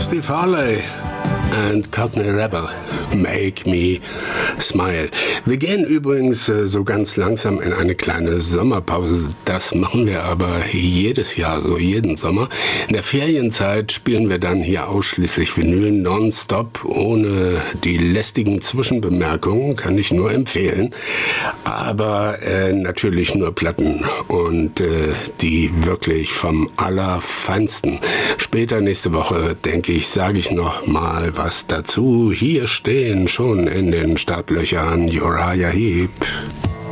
Steve Harley and Cockney Rebel, Make Me Smile. Wir gehen übrigens so ganz langsam in eine kleine Sommerpause. Das machen wir aber jedes Jahr, so jeden Sommer. In der Ferienzeit spielen wir dann hier ausschließlich Vinyl nonstop, ohne die lästigen Zwischenbemerkungen, kann ich nur empfehlen. Aber natürlich nur Platten und die wirklich vom Allerfeinsten. Später nächste Woche, denke ich, sage ich noch mal was dazu. Hier stehen schon in den Startlöchern Uriah Heep,